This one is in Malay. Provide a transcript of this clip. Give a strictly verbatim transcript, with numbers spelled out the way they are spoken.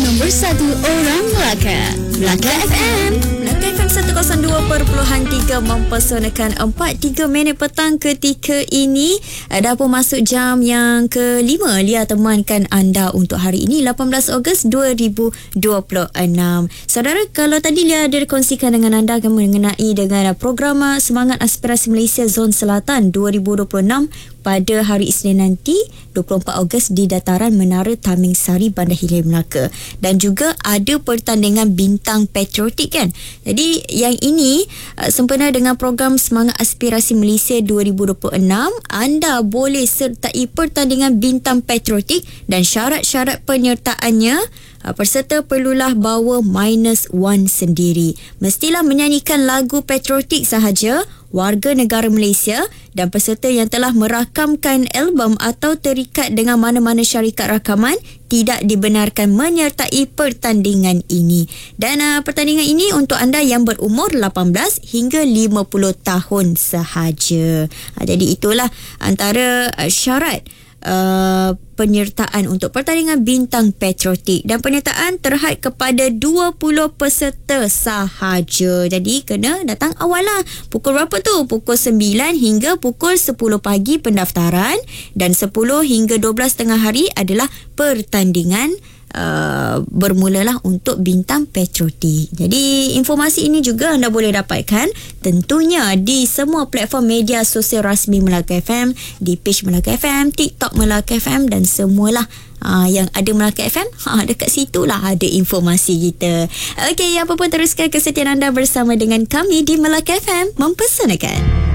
nombor satu orang Melaka. Melaka F M. Melaka F M seratus dua perpuluhan tiga mempersonakan empat tiga minit petang ketika ini. Dah pun masuk jam yang kelima. Lia temankan anda untuk hari ini lapan belas Ogos dua ribu dua puluh enam. Saudara, kalau tadi Lia ada kongsikan dengan anda mengenai dengan program Semangat Aspirasi Malaysia Zon Selatan dua ribu dua puluh enam pada hari Isnin nanti dua puluh empat Ogos di dataran Menara Taming Sari, Bandar Hilir, Melaka. Dan juga ada pertandingan bintang patriotik kan. Jadi yang ini uh, sempena dengan program Semangat Aspirasi Malaysia dua ribu dua puluh enam, anda boleh sertai pertandingan bintang patriotik dan syarat-syarat penyertaannya. Uh, peserta perlulah bawa minus one sendiri. Mestilah menyanyikan lagu patriotik sahaja, warga negara Malaysia, dan peserta yang telah merakamkan album atau terikat dengan mana-mana syarikat rakaman tidak dibenarkan menyertai pertandingan ini. Dan uh, pertandingan ini untuk anda yang berumur lapan belas hingga lima puluh tahun sahaja. Uh, jadi itulah antara uh, syarat Uh, penyertaan untuk pertandingan bintang patriotik, dan penyertaan terhad kepada dua puluh peserta sahaja. Jadi kena datang awal lah. Pukul berapa tu? Pukul sembilan hingga pukul sepuluh pagi pendaftaran, dan sepuluh hingga dua belas tengah hari adalah pertandingan Uh, bermulalah untuk bintang patriotik. Jadi informasi ini juga anda boleh dapatkan tentunya di semua platform media sosial rasmi Melaka F M, di page Melaka F M, TikTok Melaka F M, dan semualah uh, yang ada Melaka F M. Ha, dekat situlah ada informasi kita. Okey, apa pun teruskan kesetiaan anda bersama dengan kami di Melaka F M mempersanakan.